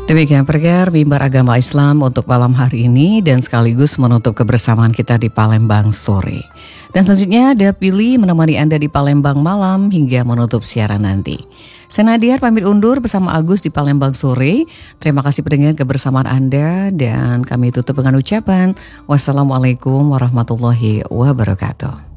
Demikian pendengar Mimbar Agama Islam untuk malam hari ini dan sekaligus menutup kebersamaan kita di Palembang sore. Dan selanjutnya ada Pilih menemani Anda di Palembang malam hingga menutup siaran nanti. Saya Nadia pamit undur bersama Agus di Palembang sore. Terima kasih pendengar kebersamaan Anda dan kami tutup dengan ucapan wassalamualaikum warahmatullahi wabarakatuh.